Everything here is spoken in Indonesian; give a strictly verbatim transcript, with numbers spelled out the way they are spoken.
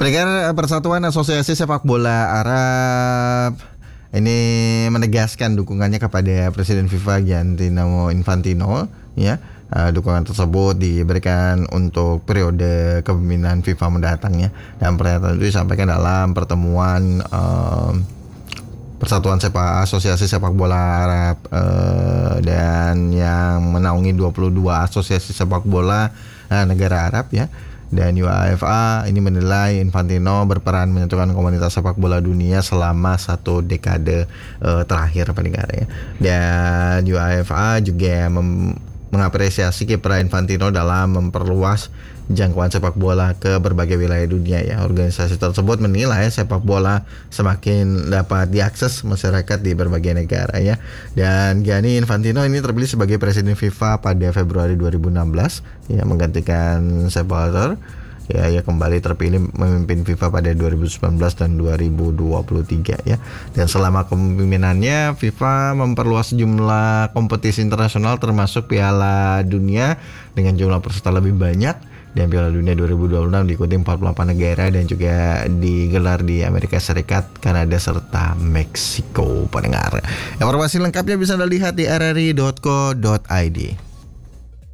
Pendengar, Persatuan Asosiasi Sepak Bola Arab ini menegaskan dukungannya kepada Presiden FIFA Gianni Infantino, ya. Uh, dukungan tersebut diberikan untuk periode kepemimpinan FIFA mendatangnya, dan pernyataan itu disampaikan dalam pertemuan uh, Persatuan Sepak Asosiasi Sepak Bola Arab uh, dan yang menaungi dua puluh dua asosiasi sepak bola uh, negara Arab, ya. Dan UEFA ini menilai Infantino berperan menyatukan komunitas sepak bola dunia selama satu dekade uh, terakhir, pendengar, ya. Dan UEFA juga mem- mengapresiasi kiprah Infantino dalam memperluas jangkauan sepak bola ke berbagai wilayah dunia, ya. Organisasi tersebut menilai sepak bola semakin dapat diakses masyarakat di berbagai negara, ya. Dan Gianni Infantino ini terpilih sebagai Presiden FIFA pada Februari dua ribu enam belas, ya, menggantikan Sepp Blatter. Ya, ia kembali terpilih memimpin FIFA pada dua ribu sembilan belas dan dua ribu dua puluh tiga, ya. Dan selama kepemimpinannya, FIFA memperluas jumlah kompetisi internasional termasuk Piala Dunia dengan jumlah peserta lebih banyak. Dan Piala Dunia dua ribu dua puluh enam diikuti empat puluh delapan negara dan juga digelar di Amerika Serikat, Kanada, serta Meksiko, pendengar. Informasi lengkapnya bisa Anda lihat di r r i dot co dot i d.